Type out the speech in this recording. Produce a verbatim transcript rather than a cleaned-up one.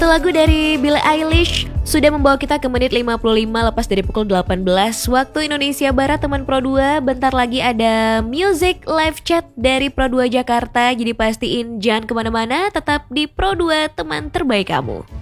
Itu lagu dari Billie Eilish sudah membawa kita ke menit lima puluh lima lepas dari pukul delapan belas waktu Indonesia Barat teman Pro dua. Bentar lagi ada Music Live Chat dari Pro dua Jakarta. Jadi pastiin jangan kemana-mana, tetap di Pro dua teman terbaik kamu.